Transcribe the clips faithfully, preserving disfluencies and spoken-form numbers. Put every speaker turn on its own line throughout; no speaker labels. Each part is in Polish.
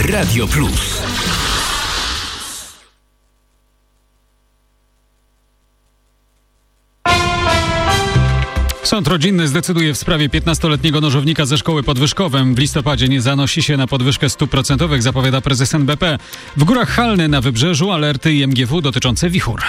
Radio Plus.
Sąd rodzinny zdecyduje w sprawie piętnastoletniego nożownika ze szkoły pod Wyszkowem. W listopadzie nie zanosi się na podwyżkę stóp procentowych, zapowiada prezes N B P. W Górach Halny na Wybrzeżu alerty I M G W dotyczące wichur.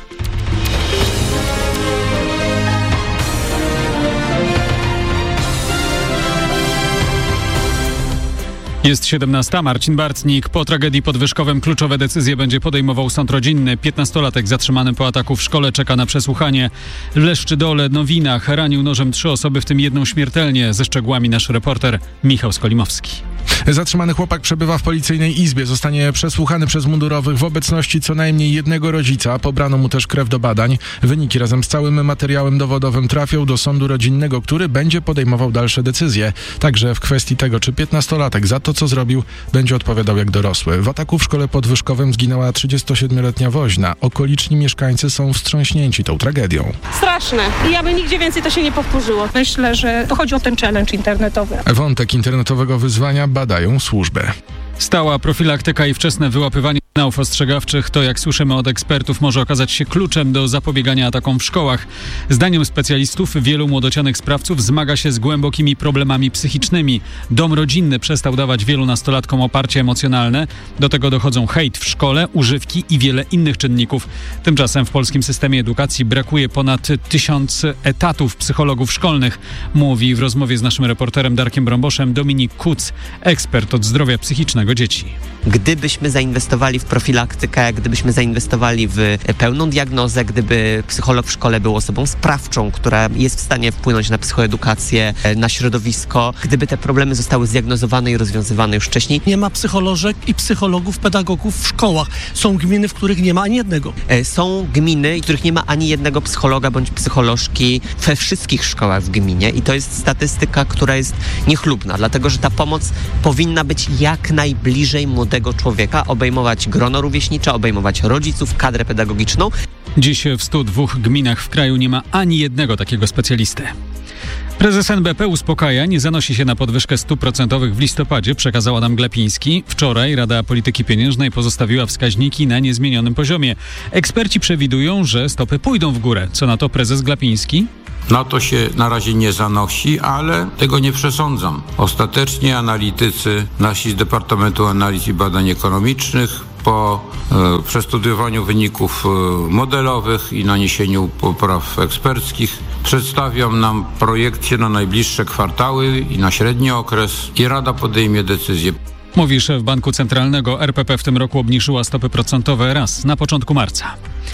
Jest siedemnasta. Marcin Bartnik. Po tragedii pod Wyszkowem kluczowe decyzje będzie podejmował sąd rodzinny. piętnastolatek zatrzymany po ataku w szkole czeka na przesłuchanie. W Leszczydole, Nowinach ranił nożem trzy osoby, w tym jedną śmiertelnie. Ze szczegółami nasz reporter Michał Skolimowski.
Zatrzymany chłopak przebywa w policyjnej izbie. Zostanie przesłuchany przez mundurowych w obecności co najmniej jednego rodzica. Pobrano mu też krew do badań. Wyniki razem z całym materiałem dowodowym trafią do sądu rodzinnego, który będzie podejmował dalsze decyzje. Także w kwestii tego, czy piętnastolatek za to, co zrobił, będzie odpowiadał jak dorosły. W ataku w szkole pod Wyszkowem zginęła trzydziestosiedmioletnia woźna. Okoliczni mieszkańcy są wstrząśnięci tą tragedią.
Straszne. I aby nigdzie więcej to się nie powtórzyło. Myślę, że to chodzi o ten challenge internetowy.
Wątek internetowego wyzwania badają służby.
Stała profilaktyka i wczesne wyłapywanie sygnałów ostrzegawczych to, jak słyszymy od ekspertów, może okazać się kluczem do zapobiegania atakom w szkołach. Zdaniem specjalistów wielu młodocianych sprawców zmaga się z głębokimi problemami psychicznymi. Dom rodzinny przestał dawać wielu nastolatkom oparcie emocjonalne. Do tego dochodzą hejt w szkole, używki i wiele innych czynników. Tymczasem w polskim systemie edukacji brakuje ponad tysiąc etatów psychologów szkolnych, mówi w rozmowie z naszym reporterem Darkiem Brąboszem Dominik Kuc, ekspert od zdrowia psychicznego dzieci.
Gdybyśmy zainwestowali w profilaktykę, gdybyśmy zainwestowali w pełną diagnozę, gdyby psycholog w szkole był osobą sprawczą, która jest w stanie wpłynąć na psychoedukację, na środowisko, gdyby te problemy zostały zdiagnozowane i rozwiązywane już wcześniej.
Nie ma psycholożek i psychologów, pedagogów w szkołach. Są gminy, w których nie ma ani jednego.
Są gminy, w których nie ma ani jednego psychologa bądź psycholożki we wszystkich szkołach w gminie i to jest statystyka, która jest niechlubna, dlatego że ta pomoc powinna być jak najbliżej młodego człowieka, obejmować grono rówieśnicze, obejmować rodziców, kadrę pedagogiczną.
Dziś w stu dwóch gminach w kraju nie ma ani jednego takiego specjalisty. Prezes N B P uspokaja, nie zanosi się na podwyżkę stóp procentowych w listopadzie, przekazał Adam Glapiński. Wczoraj Rada Polityki Pieniężnej pozostawiła wskaźniki na niezmienionym poziomie. Eksperci przewidują, że stopy pójdą w górę. Co na to prezes Glapiński?
Na to się na razie nie zanosi, ale tego nie przesądzam. Ostatecznie analitycy, nasi z Departamentu Analiz i Badań Ekonomicznych po e, przestudiowaniu wyników e, modelowych i naniesieniu popraw eksperckich przedstawią nam projekcje na najbliższe kwartały i na średni okres i Rada podejmie decyzję.
Mówi szef Banku Centralnego. R P P w tym roku obniżyła stopy procentowe raz na początku marca.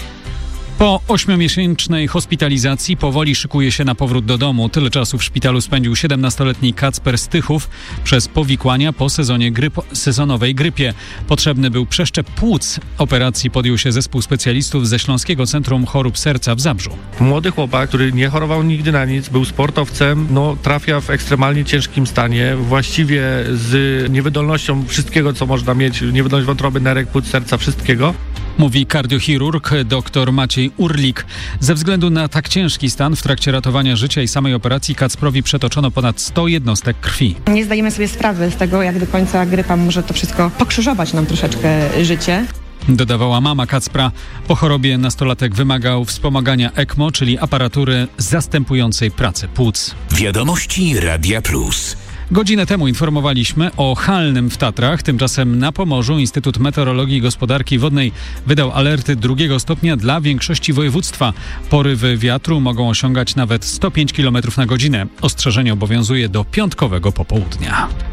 Po ośmiomiesięcznej hospitalizacji powoli szykuje się na powrót do domu. Tyle czasu w szpitalu spędził siedemnastoletni Kacper Stychów przez powikłania po sezonie gryp- sezonowej grypie. Potrzebny był przeszczep płuc. Operacji podjął się zespół specjalistów ze Śląskiego Centrum Chorób Serca w Zabrzu.
Młody chłopak, który nie chorował nigdy na nic, był sportowcem, no trafia w ekstremalnie ciężkim stanie, właściwie z niewydolnością wszystkiego, co można mieć, niewydolność wątroby, nerek, płuc, serca, wszystkiego.
Mówi kardiochirurg dr Maciej Urlik. Ze względu na tak ciężki stan w trakcie ratowania życia i samej operacji Kacprowi przetoczono ponad sto jednostek krwi.
Nie zdajemy sobie sprawy z tego, jak do końca grypa może to wszystko pokrzyżować nam troszeczkę życie.
Dodawała mama Kacpra. Po chorobie nastolatek wymagał wspomagania E C M O, czyli aparatury zastępującej pracę płuc.
Wiadomości Radia Plus.
Godzinę temu informowaliśmy o Halnym w Tatrach. Tymczasem na Pomorzu Instytut Meteorologii i Gospodarki Wodnej wydał alerty drugiego stopnia dla większości województwa. Porywy wiatru mogą osiągać nawet sto pięć kilometrów na godzinę. Ostrzeżenie obowiązuje do piątkowego popołudnia.